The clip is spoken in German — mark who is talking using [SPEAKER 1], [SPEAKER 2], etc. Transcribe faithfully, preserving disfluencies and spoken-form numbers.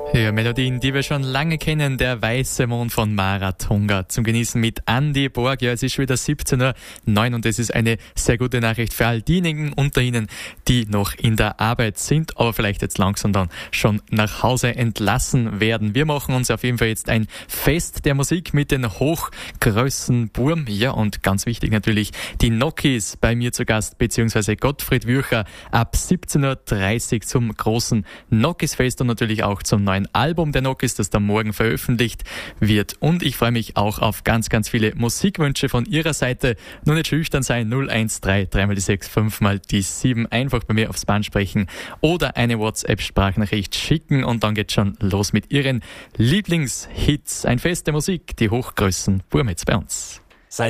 [SPEAKER 1] Ja, Melodien, die wir schon lange kennen. Der weiße Mond von Maratonga zum Genießen mit Andy Borg. Ja, es ist schon wieder siebzehn Uhr neun und das ist eine sehr gute Nachricht für all diejenigen unter Ihnen, die noch in der Arbeit sind, aber vielleicht jetzt langsam dann schon nach Hause entlassen werden. Wir machen uns auf jeden Fall jetzt ein Fest der Musik mit den Hochgrößenburm. Ja, und ganz wichtig natürlich die Nokis bei mir zu Gast, beziehungsweise Gottfried Würcher ab siebzehn Uhr dreißig zum großen Nokis-Fest und natürlich auch zum neuen Album der Nokis, das dann morgen veröffentlicht wird. Und ich freue mich auch auf ganz, ganz viele Musikwünsche von Ihrer Seite. Nur nicht schüchtern sein, null eins drei, drei mal die sechs, fünf mal die sieben. Einfach bei mir aufs Band sprechen oder eine WhatsApp-Sprachnachricht schicken und dann geht's schon los mit Ihren Lieblingshits. Ein Fest der Musik, die Hochgrößen Burm jetzt bei uns.